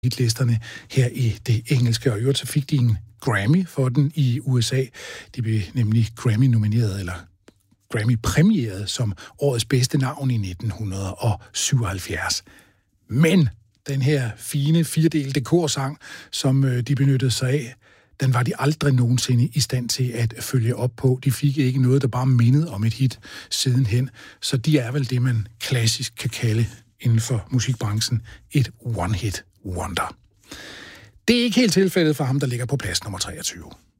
hitlisterne her i det engelske. Og i øvrigt så fik de en Grammy for den i USA. De blev nemlig Grammy-nomineret, eller Grammy-præmieret som årets bedste navn i 1977. Men den her fine firedelte korsang, som de benyttede sig af, den var de aldrig nogensinde i stand til at følge op på. De fik ikke noget, der bare mindede om et hit sidenhen. Så de er vel det, man klassisk kan kalde inden for musikbranchen et one-hit wonder. Det er ikke helt tilfældet for ham, der ligger på plads nummer 23.